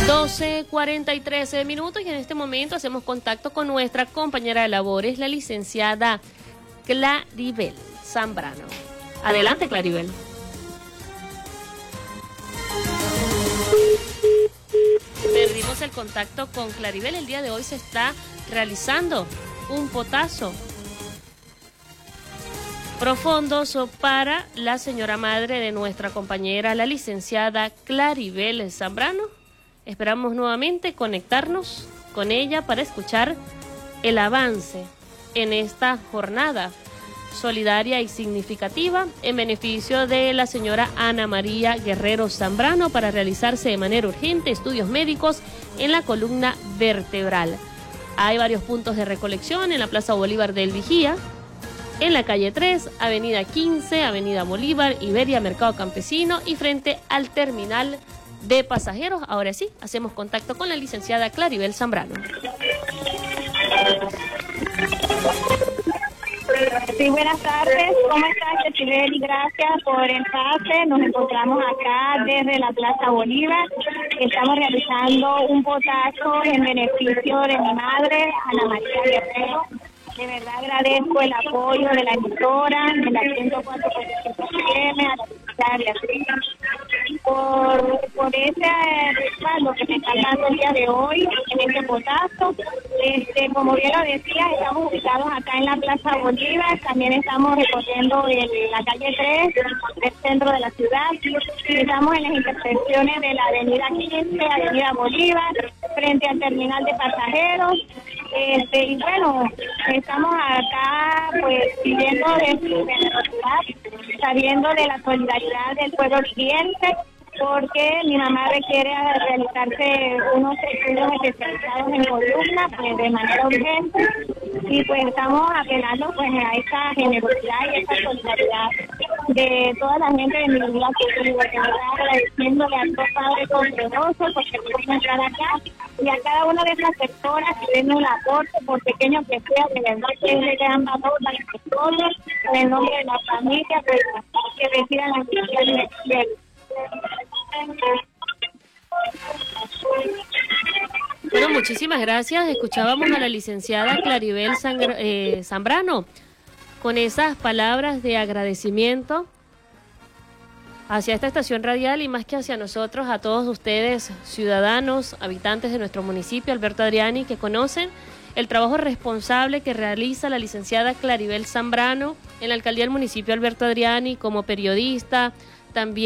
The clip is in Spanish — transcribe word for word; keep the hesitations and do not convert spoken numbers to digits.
doce cuarenta y tres minutos y en este momento hacemos contacto con nuestra compañera de labores, la licenciada Claribel Zambrano. Adelante, Claribel. Perdimos el contacto con Claribel. El día de hoy se está realizando un potazo profundo para la señora madre de nuestra compañera, la licenciada Claribel Zambrano. Esperamos nuevamente conectarnos con ella para escuchar el avance en esta jornada solidaria y significativa en beneficio de la señora Ana María Guerrero Zambrano para realizarse de manera urgente estudios médicos en la columna vertebral. Hay varios puntos de recolección en la Plaza Bolívar del Vigía, en la calle tres, avenida quince, avenida Bolívar, Iberia, Mercado Campesino y frente al terminal de pasajeros. Ahora sí, hacemos contacto con la licenciada Claribel Zambrano. Sí, buenas tardes. ¿Cómo estás, Cecileli? Gracias por el pase. Nos encontramos acá desde la Plaza Bolívar. Estamos realizando un potazo en beneficio de mi madre, Ana María Guerrero. De verdad agradezco el apoyo de la emisora, de la ciento cuatro punto cinco F M, a la secretaria, por, por ese respaldo que se está dando el día de hoy en este potazo. Este, como bien lo decía, estamos ubicados acá en la Plaza Bolívar, también estamos recorriendo el, la calle tres del centro de la ciudad, estamos en las intersecciones de la avenida quince, avenida Bolívar, frente al terminal de pasajeros. Este, y bueno, estamos acá pues pidiendo de su generosidad, sabiendo de la solidaridad del pueblo viviente, porque mi mamá requiere realizarse unos estudios especializados en columna pues de manera urgente, y pues estamos apelando pues a esa generosidad y esa solidaridad de toda la gente de mi vida, que agradeciéndole a todos padres poderosos porque pudimos entrar acá, y a cada una de esas personas que den un aporte, por pequeño que sea, de verdad que le dan valor a nosotros, en el nombre de la familia, pues que reciban la bendición del cielo. Bueno, muchísimas gracias. Escuchábamos a la licenciada Claribel Sangra, eh, Zambrano con esas palabras de agradecimiento hacia esta estación radial y más que hacia nosotros, a todos ustedes, ciudadanos, habitantes de nuestro municipio, Alberto Adriani, que conocen el trabajo responsable que realiza la licenciada Claribel Zambrano en la alcaldía del municipio Alberto Adriani como periodista, también